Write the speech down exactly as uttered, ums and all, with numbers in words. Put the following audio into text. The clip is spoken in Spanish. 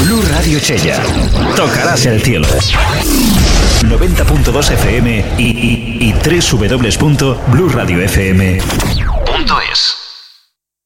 Blu Radio Chella. Tocarás el cielo. noventa punto dos F M y, y, y doble u doble u doble u punto blu radio f m punto es.